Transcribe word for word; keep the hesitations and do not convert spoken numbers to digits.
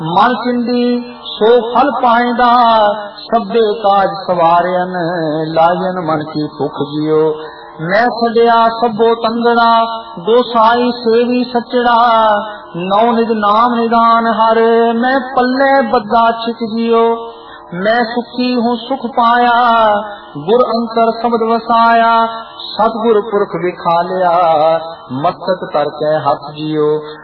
मन चिंदी सो फल पाएंदा, सभे काज सवारियन लायन मन की भुख जियो। मैं छड़िया सबो तंगड़ा, गोसाई सेवी सचड़ा, नौ निज नाम निदान हर, मैं पल्ले बद्दा छिक जियो। मैं सुखी हूँ सुख पाया, गुर अंतर शब्द वसाया, सतगुर पुरख दिखा लिया, मस्तक तर के हथ जियो।